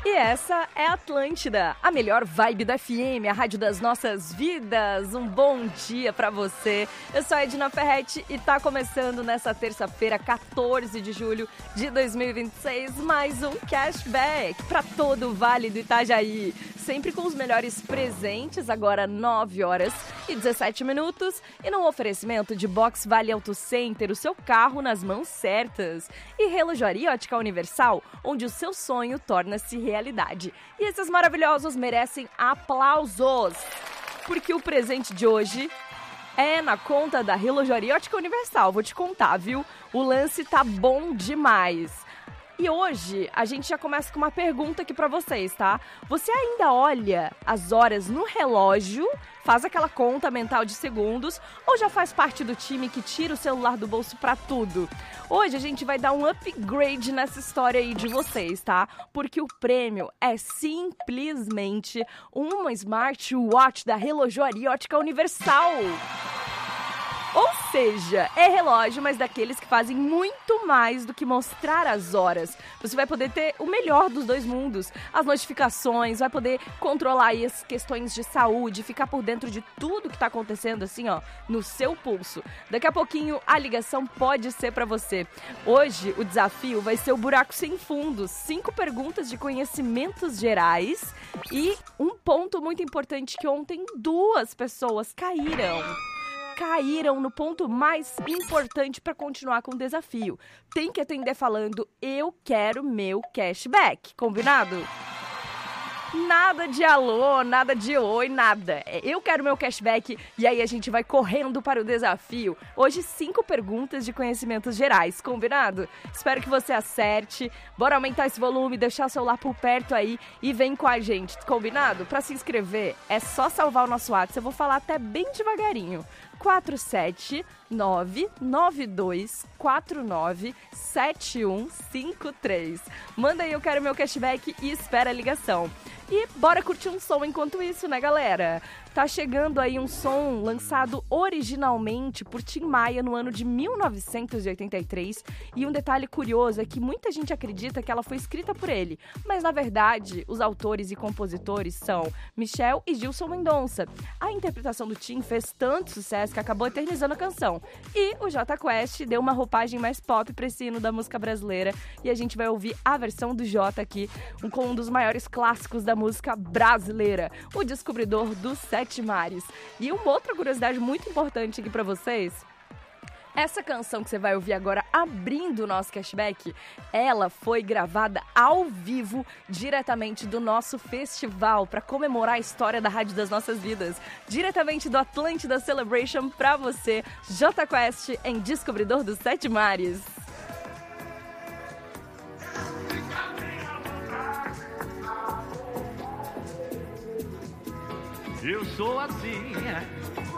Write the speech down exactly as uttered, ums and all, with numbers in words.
E essa é a Atlântida, a melhor vibe da F M, a rádio das nossas vidas. Um bom dia pra você. Eu sou a Edna Ferretti e tá começando nessa terça-feira, quatorze de julho de dois mil e vinte e seis, mais um cashback pra todo o Vale do Itajaí. Sempre com os melhores presentes, agora nove horas e dezessete minutos. E no oferecimento de Box Vale Auto Center, o seu carro nas mãos certas. E Relojoaria Ótica Universal, onde o seu sonho torna-se realidade. E esses maravilhosos merecem aplausos, porque o presente de hoje é na conta da Relojoaria Ótica Universal. Vou te contar, viu? O lance tá bom demais. E hoje a gente já começa com uma pergunta aqui pra vocês, tá? Você ainda olha as horas no relógio, faz aquela conta mental de segundos, ou já faz parte do time que tira o celular do bolso pra tudo? Hoje a gente vai dar um upgrade nessa história aí de vocês, tá? Porque o prêmio é simplesmente uma smartwatch da Relojoaria Ótica Universal. Ou seja, é relógio, mas daqueles que fazem muito mais do que mostrar as horas. Você vai poder ter o melhor dos dois mundos, as notificações, vai poder controlar aí as questões de saúde, ficar por dentro de tudo que tá acontecendo assim, ó, no seu pulso. Daqui a pouquinho a ligação pode ser pra você. Hoje o desafio vai ser o buraco sem fundo, cinco perguntas de conhecimentos gerais e um ponto muito importante que ontem duas pessoas caíram. caíram no ponto mais importante para continuar com o desafio. Tem que atender falando, eu quero meu cashback. Combinado? Nada de alô, nada de oi, nada. Eu quero meu cashback e aí a gente vai correndo para o desafio. Hoje, cinco perguntas de conhecimentos gerais, combinado? Espero que você acerte. Bora aumentar esse volume, deixar o celular por perto aí e vem com a gente, combinado? Para se inscrever, é só salvar o nosso WhatsApp. Eu vou falar até bem devagarinho. quatro sete nove nove dois quatro nove sete um cinco três. Manda aí, eu quero meu cashback e espera a ligação. E bora curtir um som enquanto isso, né, galera? Tá chegando aí um som lançado originalmente por Tim Maia no ano de mil novecentos e oitenta e três. E um detalhe curioso é que muita gente acredita que ela foi escrita por ele. Mas, na verdade, os autores e compositores são Michel e Gilson Mendonça. A interpretação do Tim fez tanto sucesso que acabou eternizando a canção. E o Jota Quest deu uma roupagem mais pop pra esse hino da música brasileira. E a gente vai ouvir a versão do Jota aqui, um, com um dos maiores clássicos da música brasileira, o Descobridor dos Sete Mares. E uma outra curiosidade muito importante aqui pra vocês: essa canção que você vai ouvir agora, abrindo o nosso cashback, ela foi gravada ao vivo, diretamente do nosso festival, para comemorar a história da Rádio das Nossas Vidas. Diretamente do Atlântida Celebration pra você, Jota Quest em Descobridor dos Sete Mares. Eu sou assim,